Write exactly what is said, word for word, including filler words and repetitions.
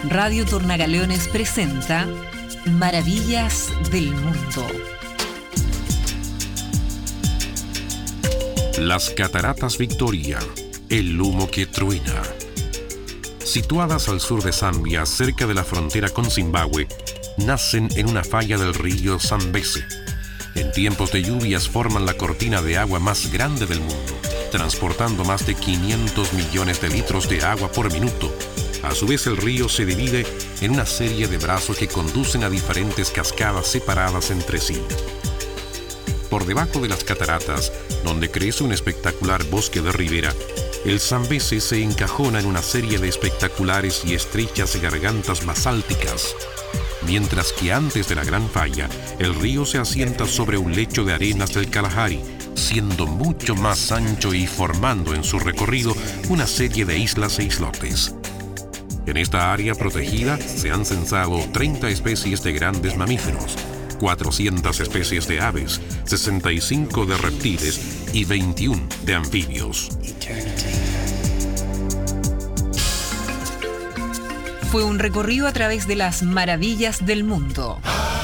Radio Tornagaleones presenta Maravillas del Mundo. Las Cataratas Victoria, el humo que truena. Situadas al sur de Zambia, cerca de la frontera con Zimbabue, nacen en una falla del río Zambeze. En tiempos de lluvias forman la cortina de agua más grande del mundo, transportando más de quinientos millones de litros de agua por minuto. A su vez, el río se divide en una serie de brazos que conducen a diferentes cascadas separadas entre sí. Por debajo de las cataratas, donde crece un espectacular bosque de ribera, el Zambeze se encajona en una serie de espectaculares y estrechas gargantas basálticas, mientras que antes de la gran falla, el río se asienta sobre un lecho de arenas del Kalahari, siendo mucho más ancho y formando en su recorrido una serie de islas e islotes. En esta área protegida se han censado treinta especies de grandes mamíferos, cuatrocientas especies de aves, sesenta y cinco de reptiles y veintiuno de anfibios. Fue un recorrido a través de las maravillas del mundo.